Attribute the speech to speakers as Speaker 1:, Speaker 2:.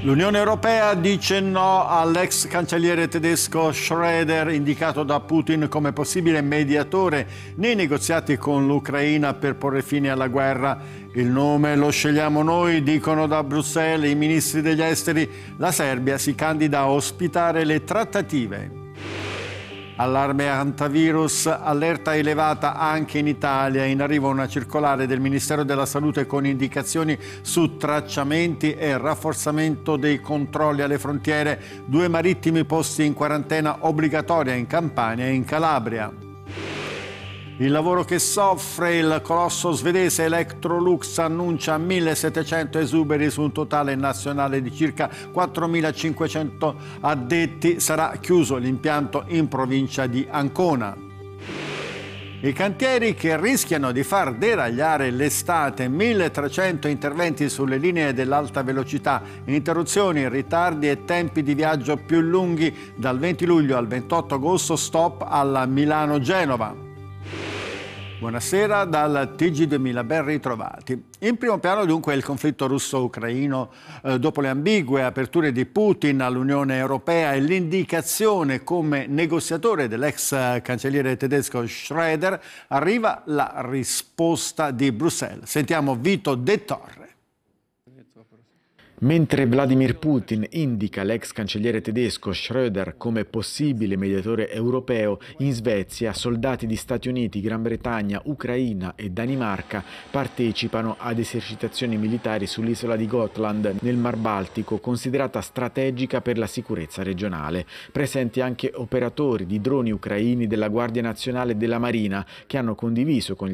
Speaker 1: L'Unione Europea dice no all'ex cancelliere tedesco Schröder, indicato da Putin come possibile mediatore nei negoziati con l'Ucraina per porre fine alla guerra. Il nome lo scegliamo noi, dicono da Bruxelles i ministri degli esteri. La Serbia si candida a ospitare le trattative. Allarme antivirus, allerta elevata anche in Italia. In arrivo una circolare del Ministero della Salute con indicazioni su tracciamenti e rafforzamento dei controlli alle frontiere. 2 marittimi posti in quarantena obbligatoria in Campania e in Calabria. Il lavoro che soffre, il colosso svedese Electrolux annuncia 1.700 esuberi su un totale nazionale di circa 4.500 addetti. Sarà chiuso l'impianto in provincia di Ancona. I cantieri che rischiano di far deragliare l'estate, 1.300 interventi sulle linee dell'alta velocità, interruzioni, ritardi e tempi di viaggio più lunghi dal 20 luglio al 28 agosto, stop alla Milano-Genova. Buonasera dal TG2000, ben ritrovati. In primo piano dunque il conflitto russo-ucraino dopo le ambigue aperture di Putin all'Unione Europea e l'indicazione come negoziatore dell'ex cancelliere tedesco Schröder, arriva la risposta di Bruxelles. Sentiamo Vito De Torre.
Speaker 2: Mentre Vladimir Putin indica l'ex cancelliere tedesco Schröder come possibile mediatore europeo, in Svezia soldati di Stati Uniti, Gran Bretagna, Ucraina e Danimarca partecipano ad esercitazioni militari sull'isola di Gotland nel Mar Baltico, considerata strategica per la sicurezza regionale. Presenti anche operatori di droni ucraini della Guardia Nazionale e della Marina che hanno condiviso con gli